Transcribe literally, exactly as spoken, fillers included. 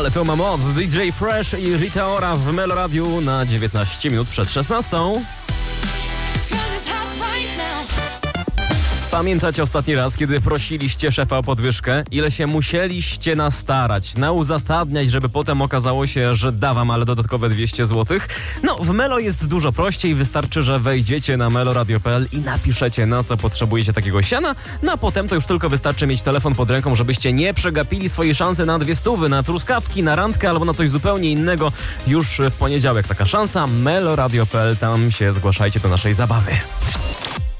Ale to ma moc. D J Fresh i Rita Ora w Meloradiu na dziewiętnaście minut przed szesnastą. Pamiętacie ostatni raz, kiedy prosiliście szefa o podwyżkę? Ile się musieliście nastarać, nauzasadniać, żeby potem okazało się, że da wam ale dodatkowe dwieście złotych? No, w Melo jest dużo prościej. Wystarczy, że wejdziecie na meloradio kropka p l i napiszecie, na co potrzebujecie takiego siana. No a potem to już tylko wystarczy mieć telefon pod ręką, żebyście nie przegapili swojej szansy na dwie stówy, na truskawki, na randkę albo na coś zupełnie innego. Już w poniedziałek taka szansa. meloradio kropka p l, tam się zgłaszajcie do naszej zabawy.